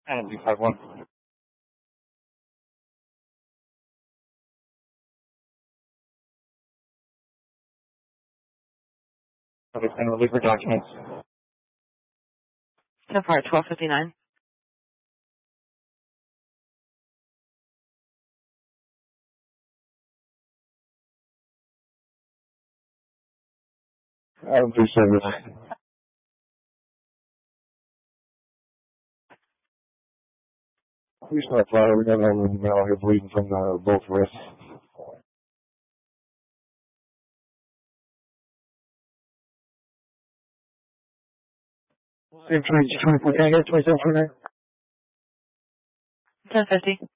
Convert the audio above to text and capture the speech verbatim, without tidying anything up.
And B five one. Okay, and relief for documents. So far, twelve fifty-nine. I appreciate it. Please not fire. We got another man out here bleeding from the both wrists. Same twenty-four, can I get twenty-seven twenty-nine? ten fifty.